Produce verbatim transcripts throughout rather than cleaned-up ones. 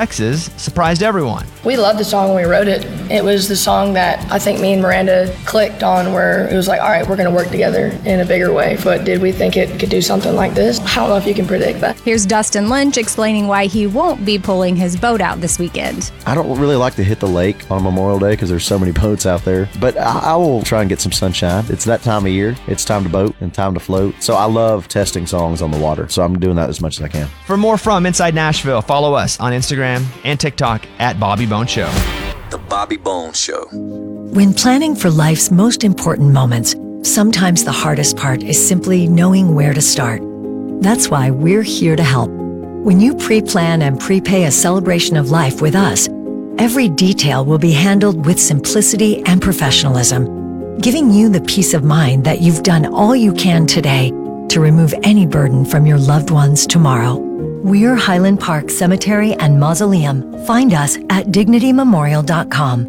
Texas surprised everyone. We loved the song when we wrote it. It was the song that I think me and Miranda clicked on, where it was like, all right, we're going to work together in a bigger way. But did we think it could do something like this? I don't know if you can predict that. Here's Dustin Lynch explaining why he won't be pulling his boat out this weekend. I don't really like to hit the lake on Memorial Day because there's so many boats out there, but I, I will try and get some sunshine. It's that time of year. It's time to boat and time to float. So I love testing songs on the water. So I'm doing that as much as I can. For more from Inside Nashville, follow us on Instagram and TikTok at Bobby Bone Show. The Bobby Bone Show. When planning for life's most important moments, sometimes the hardest part is simply knowing where to start. That's why we're here to help. When you pre-plan and prepay a celebration of life with us, every detail will be handled with simplicity and professionalism, giving you the peace of mind that you've done all you can today to remove any burden from your loved ones tomorrow. We're Highland Park Cemetery and Mausoleum. Find us at dignity memorial dot com.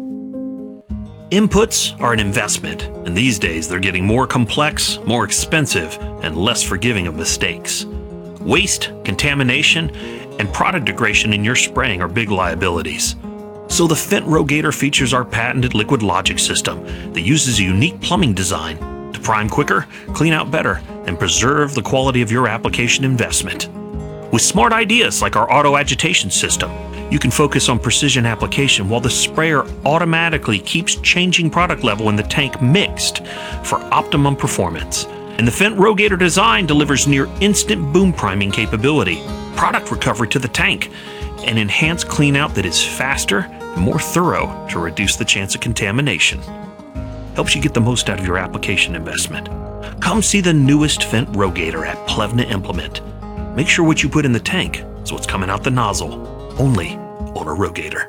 Inputs are an investment, and these days they're getting more complex, more expensive, and less forgiving of mistakes. Waste, contamination, and product degradation in your spraying are big liabilities. So the Fendt RoGator features our patented liquid logic system that uses a unique plumbing design to prime quicker, clean out better, and preserve the quality of your application investment. With smart ideas like our auto agitation system, you can focus on precision application while the sprayer automatically keeps changing product level in the tank mixed for optimum performance. And the Fendt RoGator design delivers near instant boom priming capability, product recovery to the tank, and enhanced cleanout that is faster and more thorough to reduce the chance of contamination. Helps you get the most out of your application investment. Come see the newest Fendt RoGator at Plevna Implement. Make sure what you put in the tank is what's coming out the nozzle. Only on a RoGator.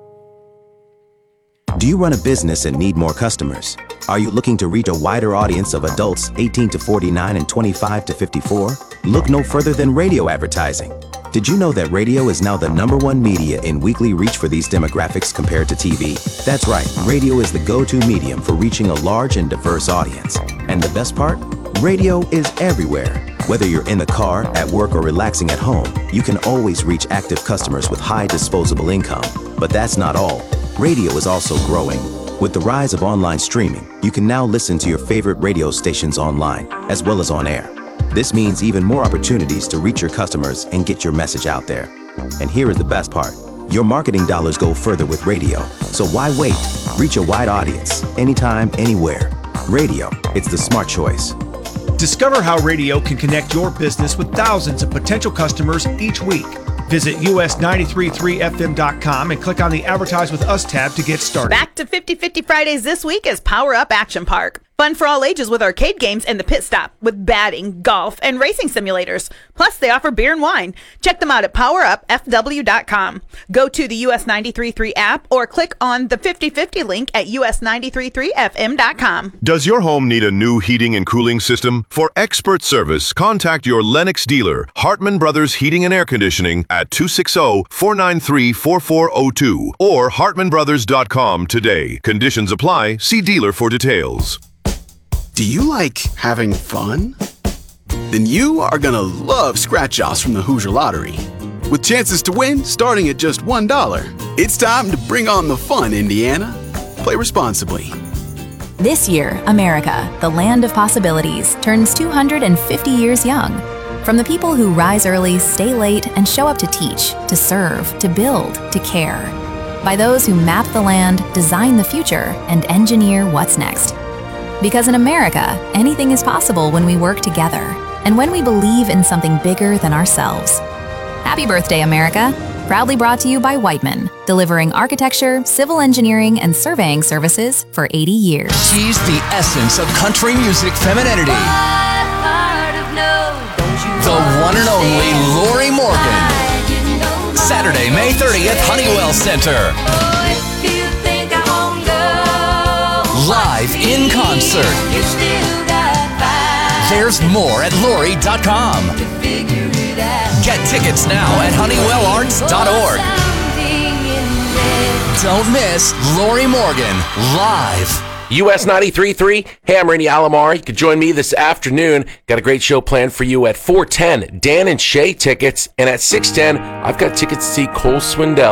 Do you run a business and need more customers? Are you looking to reach a wider audience of adults eighteen to forty-nine and twenty-five to fifty-four? Look no further than radio advertising. Did you know that radio is now the number one media in weekly reach for these demographics compared to T V? That's right, radio is the go-to medium for reaching a large and diverse audience. And the best part? Radio is everywhere. Whether you're in the car, at work, or relaxing at home, you can always reach active customers with high disposable income. But that's not all. Radio is also growing. With the rise of online streaming, you can now listen to your favorite radio stations online, as well as on air. This means even more opportunities to reach your customers and get your message out there. And here is the best part. Your marketing dollars go further with radio. So why wait? Reach a wide audience, anytime, anywhere. Radio, it's the smart choice. Discover how radio can connect your business with thousands of potential customers each week. Visit U S nine three three F M dot com and click on the Advertise with Us tab to get started. Back to fifty fifty Fridays this week is Power Up Action Park. Fun for all ages with arcade games and the pit stop with batting, golf, and racing simulators. Plus, they offer beer and wine. Check them out at power up f w dot com. Go to the U S nine three three app or click on the fifty fifty link at U S nine three three F M dot com. Does your home need a new heating and cooling system? For expert service, contact your Lennox dealer, Hartman Brothers Heating and Air Conditioning at two six zero, four nine three, four four zero two or hartman brothers dot com today. Conditions apply. See dealer for details. Do you like having fun? Then you are gonna love Scratch-Offs from the Hoosier Lottery. With chances to win starting at just one dollar. It's time to bring on the fun, Indiana. Play responsibly. This year, America, the land of possibilities, turns two hundred fifty years young. From the people who rise early, stay late, and show up to teach, to serve, to build, to care. By those who map the land, design the future, and engineer what's next. Because in America, anything is possible when we work together and when we believe in something bigger than ourselves. Happy birthday, America! Proudly brought to you by Whiteman, delivering architecture, civil engineering, and surveying services for eighty years. She's the essence of country music femininity. The one and only Lori Morgan. Saturday, May thirtieth, Honeywell Center. Live in concert. There's more at lori dot com. Get tickets now at honeywell arts dot org. Don't miss Lori Morgan live. U S ninety-three point three, hey, I'm Randy Alomar. You can join me this afternoon. Got a great show planned for you at four ten, Dan and Shay tickets. And at six ten, I've got tickets to see Cole Swindell.